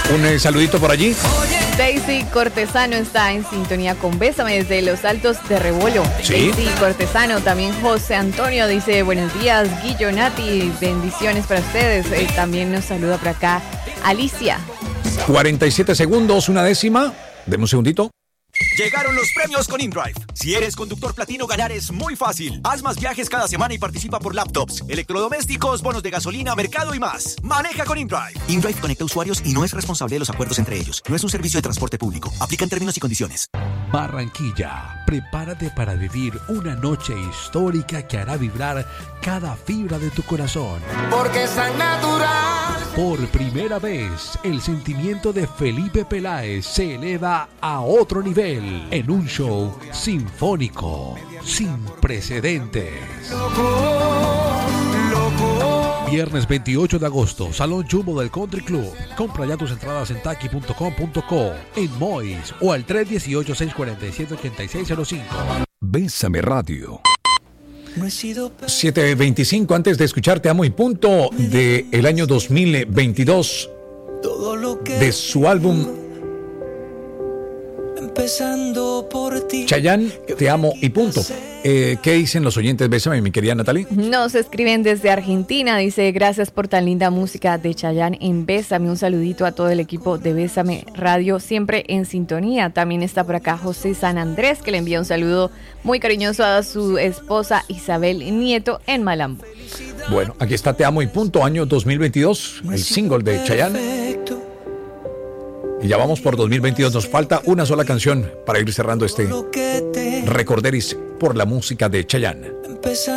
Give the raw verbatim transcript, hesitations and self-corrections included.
Un eh, saludito por allí. Daisy Cortesano está en sintonía con Bésame desde Los Altos de Rebolo. Sí. Daisy Cortesano, también José Antonio dice buenos días, Guillo, Nati, bendiciones para ustedes. Eh, también nos saluda por acá Alicia. cuarenta y siete segundos, una décima. Deme un segundito. Llegaron los premios con InDrive. Si eres conductor platino, ganar es muy fácil. Haz más viajes cada semana y participa por laptops, electrodomésticos, bonos de gasolina, mercado y más. Maneja con InDrive. InDrive conecta usuarios y no es responsable de los acuerdos entre ellos. No es un servicio de transporte público. Aplican términos y condiciones. Barranquilla, prepárate para vivir una noche histórica que hará vibrar cada fibra de tu corazón. Porque es tan natural. Por primera vez, el sentimiento de Felipe Peláez se eleva a otro nivel en un show sinfónico sin precedentes. Loco, loco. Viernes veintiocho de agosto, Salón Jumbo del Country Club. Compra ya tus entradas en taki punto com punto co, en Mois o al tres uno ocho, seis cuatro siete, ocho seis cero cinco. Bésame Radio. siete veinticinco, antes de escuchar Te Amo y Punto del año dos mil veintidós, de su álbum Empezando por ti. Chayanne, Te Amo y Punto. Eh, ¿Qué dicen los oyentes? Bésame, mi querida Natalie. Nos escriben desde Argentina, dice gracias por tan linda música de Chayanne en Bésame. Un saludito a todo el equipo de Bésame Radio, siempre en sintonía. También está por acá José San Andrés, que le envía un saludo muy cariñoso a su esposa Isabel Nieto en Malambo. Bueno, aquí está Te Amo y Punto, año dos mil veintidós, el single de Chayanne. Y ya vamos por dos mil veintidós, nos falta una sola canción para ir cerrando este Recorderis por la música de Chayanne.